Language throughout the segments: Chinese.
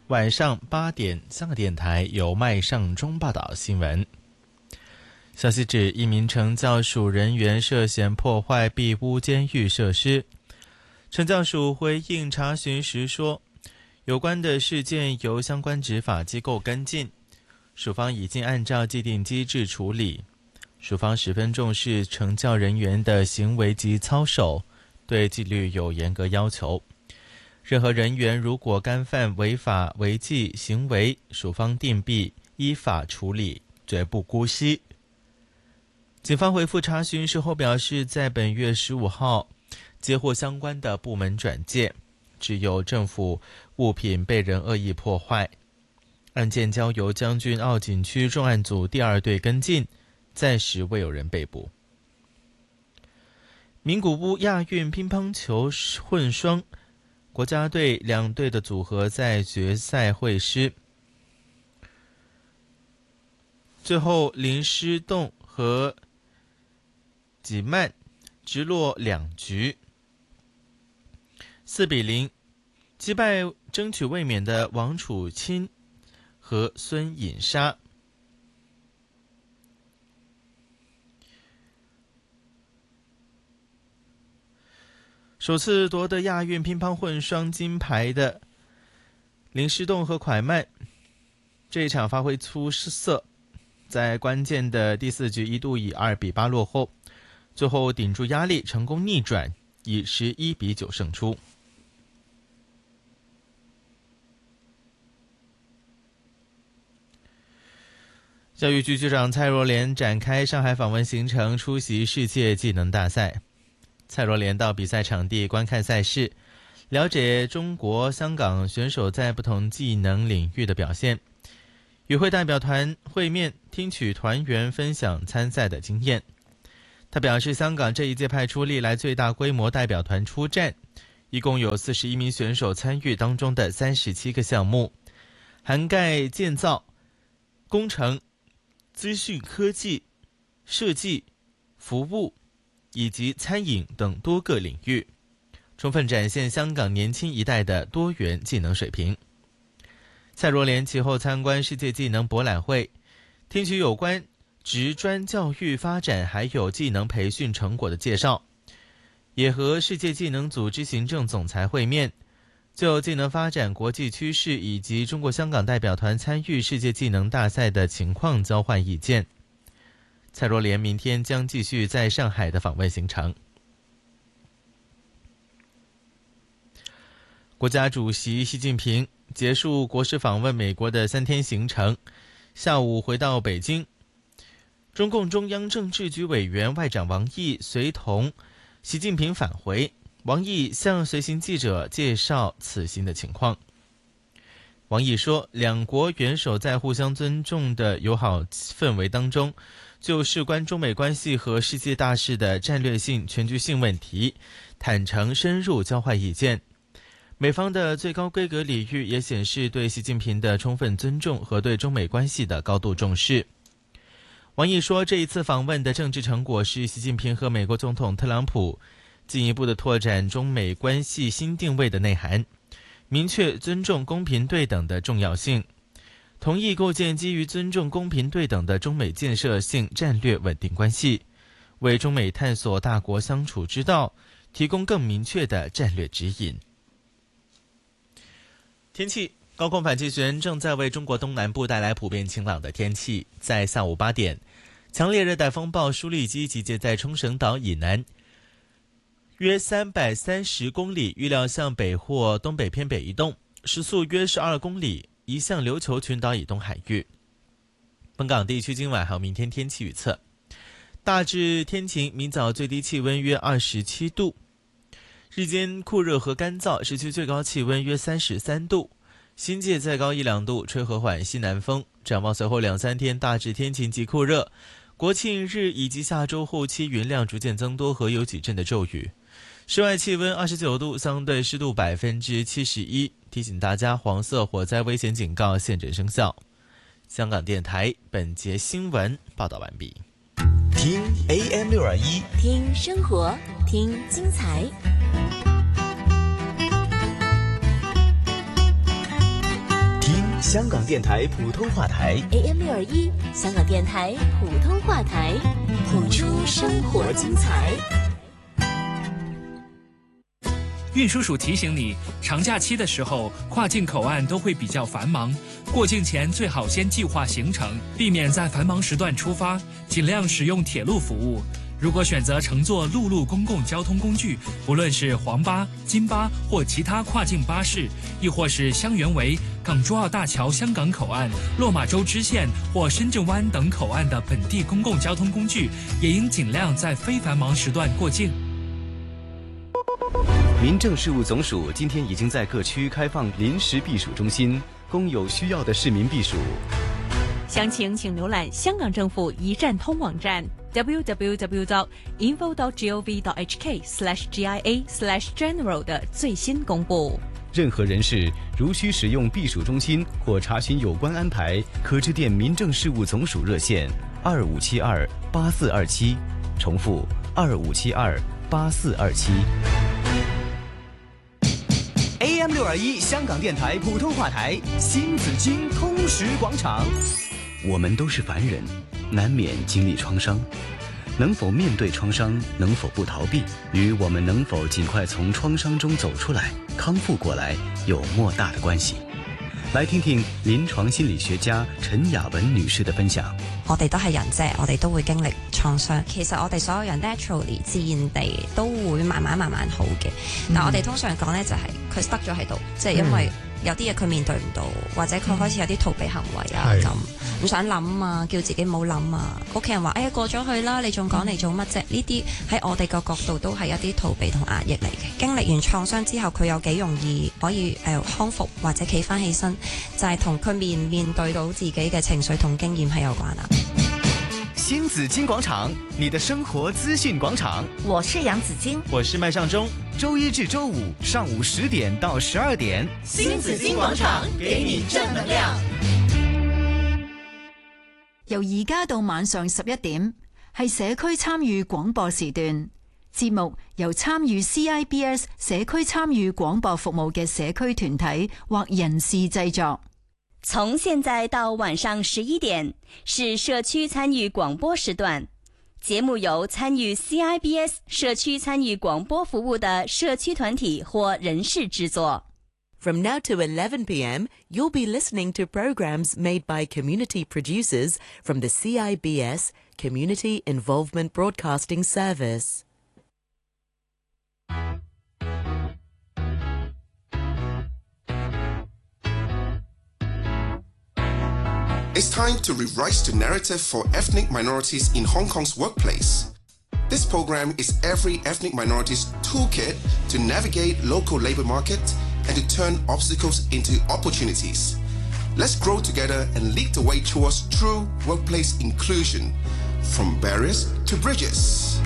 晚上8点，香港电台由麦尚中报道新闻。消息指，一名惩教署人员涉嫌破坏庇屋监狱设施。惩教署回应查询时说，有关的事件由相关执法机构跟进，署方已经按照既定机制处理。署方十分重视惩教人员的行为及操守，对纪律有严格要求。任何人员如果干犯违法违纪行为，署方定必依法处理，绝不姑息。警方回复查询时后表示，在本月15号接获相关的部门转介，指有政府物品被人恶意破坏，案件交由将军澳警区重案组第2队跟进，暂时未有人被捕。名古屋亚运乒乓球混双国家队2队的组合在决赛会师，最后林诗栋和吉曼直落2局，4-0击败争取卫冕的王楚钦和孙颖莎。首次夺得亚运乒乓混双金牌的林诗栋和蒯曼，这一场发挥出色，在关键的第4局一度以2-8落后，最后顶住压力成功逆转，以11-9胜出。教育局局长蔡若莲展开上海访问行程，出席世界技能大赛。蔡若莲到比赛场地观看赛事，了解中国香港选手在不同技能领域的表现，与会代表团会面，听取团员分享参赛的经验。他表示，香港这一届派出历来最大规模代表团出战，一共有41名选手参与当中的37个项目，涵盖建造、工程、资讯科技、设计、服务以及餐饮等多个领域，充分展现香港年轻一代的多元技能水平。蔡若莲其后参观世界技能博览会，听取有关职专教育发展还有技能培训成果的介绍，也和世界技能组织行政总裁会面，就技能发展国际趋势以及中国香港代表团参与世界技能大赛的情况交换意见。蔡若莲明天将继续在上海的访问行程。国家主席习近平结束国事访问美国的3天行程，下午回到北京。中共中央政治局委员外长王毅随同习近平返回，王毅向随行记者介绍此行的情况。王毅说，两国元首在互相尊重的友好氛围当中，就事关中美关系和世界大事的战略性、全局性问题，坦诚深入交换意见。美方的最高规格礼遇也显示对习近平的充分尊重和对中美关系的高度重视。王毅说，这一次访问的政治成果是习近平和美国总统特朗普进一步的拓展中美关系新定位的内涵，明确尊重公平对等的重要性，同意构建基于尊重公平对等的中美建设性战略稳定关系，为中美探索大国相处之道提供更明确的战略指引。天气，高空反气旋正在为中国东南部带来普遍晴朗的天气。在下午8点，强烈热带风暴舒力基集结在冲绳岛以南约330公里，预料向北或东北偏北移动，时速约12公里，移向琉球群岛以东海域。本港地区今晚还有明天天气预测，大致天晴，明早最低气温约27度，日间酷热和干燥，市区最高气温约33度，新界再高1-2度，吹和缓西南风。展望随后2-3天大致天晴及酷热，国庆日以及下周后期云量逐渐增多和有几阵的骤雨。室外气温29度，相对湿度71%。提醒大家，黄色火灾危险警告现正生效。香港电台本节新闻报道完毕。 听 AM621， 听生活，听精彩。 香港电台普通话台 AM621，香港电台普通话台，谱出生活精彩。 运输署提醒你，长假期的时候，跨境口岸都会比较繁忙，过境前最好先计划行程，避免在繁忙时段出发，尽量使用铁路服务。如果选择乘坐陆路公共交通工具，不论是黄巴、金巴或其他跨境巴士，亦或是香园围、港珠澳大桥香港口岸、落马洲支线或深圳湾等口岸的本地公共交通工具，也应尽量在非繁忙时段过境。 民政事务总署今天已经在各区开放临时避暑中心，供有需要的市民避暑。 详情请浏览香港政府一站通网站 www.info.gov.hk/GIA/general 的最新公布。 任何人士如需使用避暑中心或查询有关安排，可致电民政事务总署热线25728427，重复25728427。AM621香港电台普通话台新紫荆通识广场。我们都是凡人，难免经历创伤。能否面对创伤，能否不逃避，与我们能否尽快从创伤中走出来、康复过来有莫大的关系。来聽聽臨床心理學家陳雅文女士的分享。 我哋都係人啫，我哋都會經歷創傷。其實我哋所有人 naturally 自然地都會慢慢好嘅。但我哋通常講呢，就係佢塞咗喺度，即係因為有啲嘢佢面對唔到，或者佢開始有啲逃避行為啊，咁唔想諗啊，叫自己唔好諗啊。屋企人話：哎呀過咗去啦，你仲講嚟做乜啫？呢啲喺我哋個角度都係一啲逃避同壓抑嚟嘅。經歷完創傷之後，佢有幾容易可以康復或者企翻起身，就係同佢面對到自己嘅情緒同經驗係有關啦。 新紫荊廣場，你的生活資訊廣場。 我是楊子矜， 我是麥尚中。 周一至周五上午10點到12點， 新紫荊廣場給你正能量。 由而家到晚上11點，係社區參與廣播時段。節目由參與 CIBS 社區參與廣播服務嘅社區團體或人士製作。 從現在到晚上11點是社區參與廣播時段，節目由參與 CIBS 社區參與廣播服務的社區團體或人士製作。 From now to 11 p.m., you'll be listening to programs made by community producers from the CIBS Community Involvement Broadcasting Service. It's time to rewrite the narrative for ethnic minorities in Hong Kong's workplace. This program is every ethnic minority's toolkit to navigate local labor market and to turn obstacles into opportunities. Let's grow together and lead the way towards true workplace inclusion, from barriers to bridges.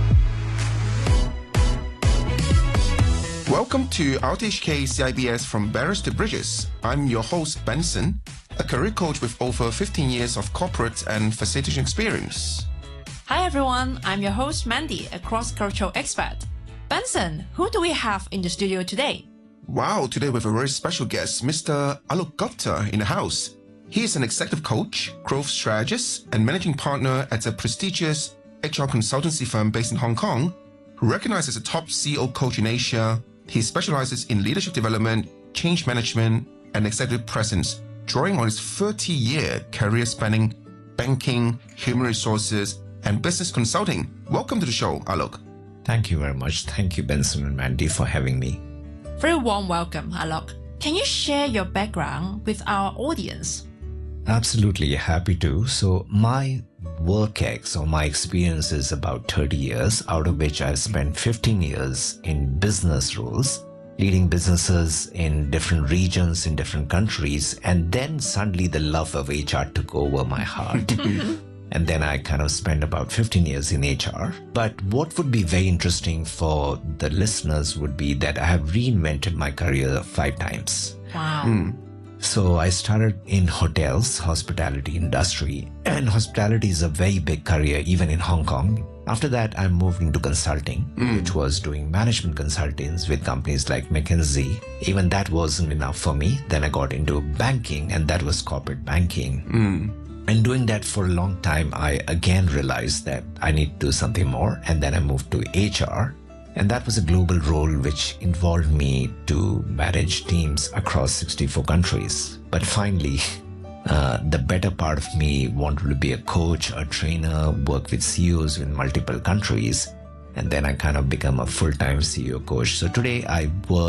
Welcome to RTHK CIBS From Barriers to Bridges. I'm your host, Benson, a career coach with over 15 years of corporate and facilitation experience. Hi everyone, I'm your host Mandy, a cross-cultural expert. Benson, who do we have in the studio today? Wow, today we have a very special guest, Mr. Alok Gupta in the house. He is an executive coach, growth strategist, and managing partner at a prestigious HR consultancy firm based in Hong Kong, who recognized as a top CEO coach in Asia. He specializes in leadership development, change management, and executive presence, drawing on his 30-year career spanning banking, human resources, and business consulting. Welcome to the show, Alok. Thank you very much. Thank you, Benson and Mandy, for having me. Very warm welcome, Alok. Can you share your background with our audience? Absolutely, happy to. So my work ex or my experience is about 30 years, out of which I've spent 15 years in business roles, leading businesses in different regions, in different countries. And then suddenly the love of HR took over my heart. And then I kind of spent about 15 years in HR. But what would be very interesting for the listeners would be that I have reinvented my career 5 times. Wow. So I started in hotels, hospitality industry. And hospitality is a very big career, even in Hong Kong. After that, I moved into consulting, which was doing management consultings with companies like McKinsey. Even that wasn't enough for me. Then I got into banking, and that was corporate banking. And doing that for a long time, I again realized that I need to do something more. And then I moved to HR. And that was a global role which involved me to manage teams across 64 countries. But finally, the better part of me wanted to be a coach, a trainer, work with CEOs in multiple countries. And then I kind of become a full-time CEO coach. So today I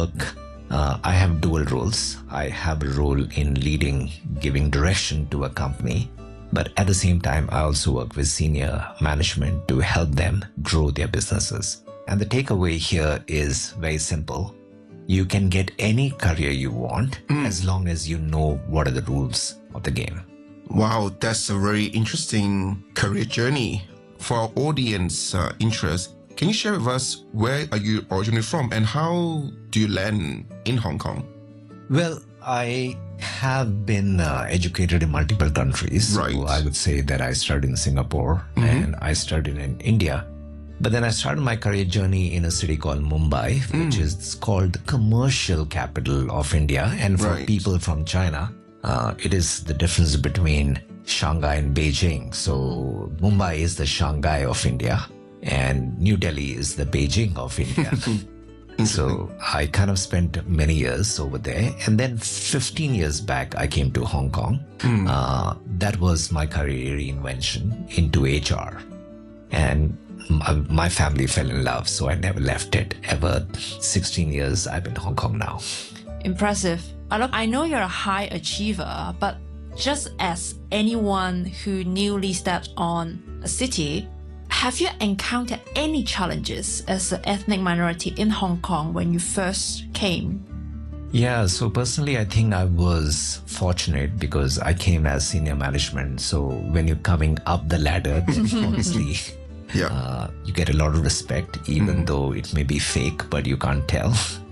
have dual roles. I have a role in leading, giving direction to a company. But at the same time, I also work with senior management to help them grow their businesses. And the takeaway here is very simple. You can get any career you want as long as you know what are the rules of the game. Wow, that's a very interesting career journey. For our audience interest, can you share with us where are you originally from and how do you land in Hong Kong? Well, I have been educated in multiple countries. Right. So I would say that I started in Singapore and I started in India. But then I started my career journey in a city called Mumbai, which is called the commercial capital of India. And for people from China, it is the difference between Shanghai and Beijing. So Mumbai is the Shanghai of India and New Delhi is the Beijing of India. So I kind of spent many years over there. And then 15 years back, I came to Hong Kong. That was my career reinvention into HR. And my family fell in love, so I never left it ever. 16 years I've been in Hong Kong now. Impressive. Alok, I know you're a high achiever, but just as anyone who newly steps on a city, have you encountered any challenges as an ethnic minority in Hong Kong when you first came? Yeah, so personally, I think I was fortunate because I came as senior management. So when you're coming up the ladder, then honestly, you get a lot of respect, even though it may be fake, but you can't tell.